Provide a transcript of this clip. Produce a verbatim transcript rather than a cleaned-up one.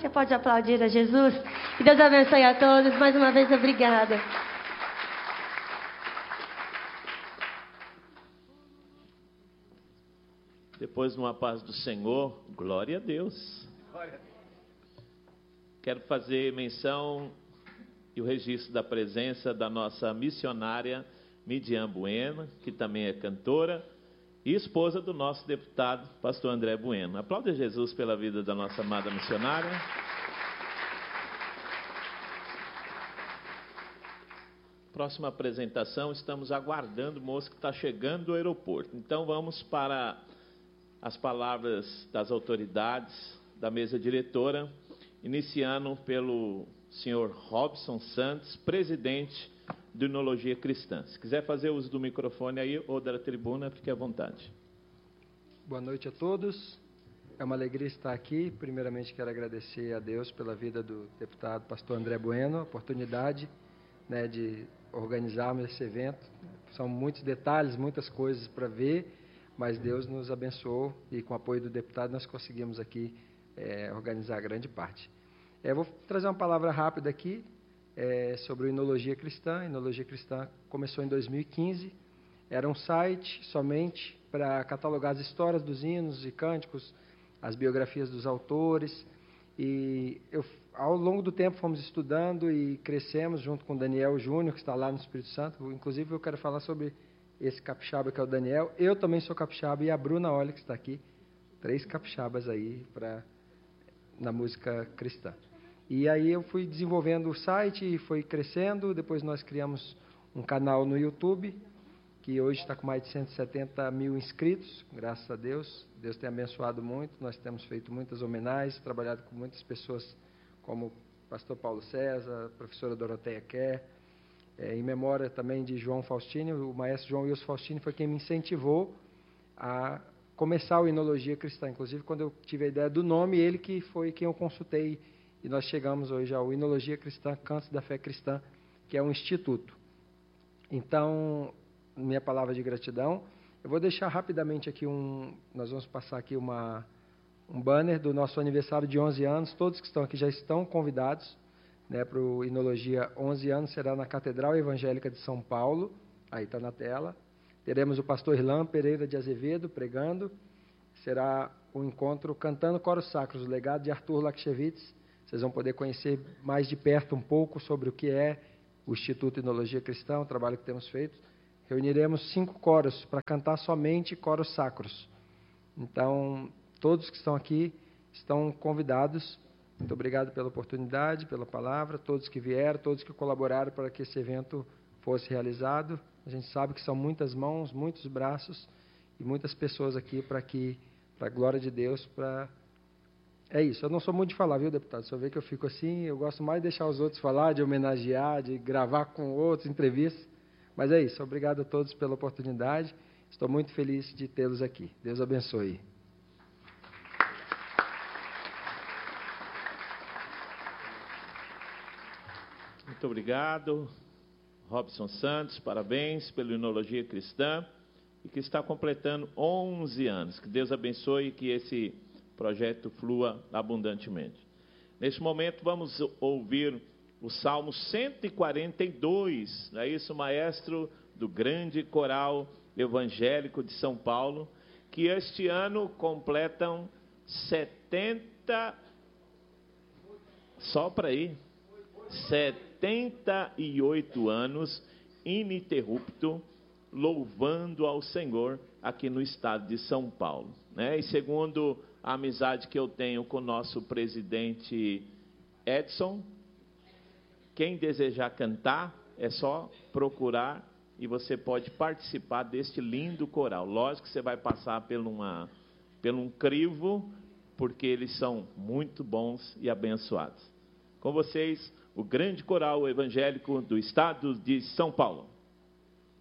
Você pode aplaudir a Jesus? Que Deus abençoe a todos. Mais uma vez, obrigada. Depois, numa paz do Senhor, glória a Deus. Quero fazer menção e o registro da presença da nossa missionária Midian Bueno, que também é cantora e esposa do nosso deputado, pastor André Bueno. Aplauda Jesus pela vida da nossa amada missionária. Próxima apresentação, estamos aguardando o moço que está chegando do aeroporto. Então vamos para as palavras das autoridades da mesa diretora, iniciando pelo senhor Robson Santos, presidente do Inologia Cristã. Se quiser fazer uso do microfone aí ou da tribuna, fique à vontade. Boa noite a todos. É uma alegria estar aqui. Primeiramente, quero agradecer a Deus pela vida do deputado pastor André Bueno, a oportunidade, né, de organizarmos esse evento. São muitos detalhes, muitas coisas para ver, mas Deus nos abençoou e com o apoio do deputado nós conseguimos aqui é, organizar grande parte. É, vou trazer uma palavra rápida aqui é, sobre o Inologia Cristã. A Inologia Cristã começou em dois mil e quinze, era um site somente para catalogar as histórias dos hinos e cânticos, as biografias dos autores, e eu, ao longo do tempo fomos estudando e crescemos junto com o Daniel Júnior, que está lá no Espírito Santo. Inclusive eu quero falar sobre esse capixaba que é o Daniel. Eu também sou capixaba e a Bruna Olha, que está aqui. Três capixabas aí pra, na música cristã. E aí eu fui desenvolvendo o site e foi crescendo. Depois nós criamos um canal no YouTube, que hoje está com mais de cento e setenta mil inscritos, graças a Deus. Deus tem abençoado muito. Nós temos feito muitas homenagens, trabalhado com muitas pessoas como o pastor Paulo César, a professora Doroteia Kerr, É, em memória também de João Faustini. O maestro João Wilson Faustini foi quem me incentivou a começar o Inologia Cristã. Inclusive, quando eu tive a ideia do nome, ele que foi quem eu consultei, e nós chegamos hoje ao Inologia Cristã, Cantos da Fé Cristã, que é um instituto. Então, minha palavra de gratidão. Eu vou deixar rapidamente aqui um... Nós vamos passar aqui uma, um banner do nosso aniversário de onze anos. Todos que estão aqui já estão convidados, né, para o Inologia onze anos, será na Catedral Evangélica de São Paulo, aí está na tela. Teremos o pastor Irlan Pereira de Azevedo pregando, será o encontro Cantando Coros Sacros, o legado de Arthur Lakshevitz. Vocês vão poder conhecer mais de perto um pouco sobre o que é o Instituto Inologia Cristã, o trabalho que temos feito. Reuniremos cinco coros para cantar somente coros sacros. Então, todos que estão aqui estão convidados. Muito obrigado pela oportunidade, pela palavra, todos que vieram, todos que colaboraram para que esse evento fosse realizado. A gente sabe que são muitas mãos, muitos braços e muitas pessoas aqui para que, para a glória de Deus, para... É isso, eu não sou muito de falar, viu, deputado? Só vê que eu fico assim, eu gosto mais de deixar os outros falar, de homenagear, de gravar com outros, entrevistas. Mas é isso, obrigado a todos pela oportunidade. Estou muito feliz de tê-los aqui. Deus abençoe. Muito obrigado, Robson Santos, parabéns pelo Inologia Cristã, e que está completando onze anos. Que Deus abençoe e que esse projeto flua abundantemente. Neste momento vamos ouvir o Salmo cento e quarenta e dois, não é isso, maestro do grande coral evangélico de São Paulo, que este ano completam setenta, só para aí, setenta e oito anos ininterrupto, louvando ao Senhor aqui no estado de São Paulo, né? E segundo a amizade que eu tenho com o nosso presidente Edson, quem desejar cantar é só procurar e você pode participar deste lindo coral. Lógico que você vai passar por, uma, por um crivo, porque eles são muito bons e abençoados. Com vocês, o grande coral evangélico do estado de São Paulo.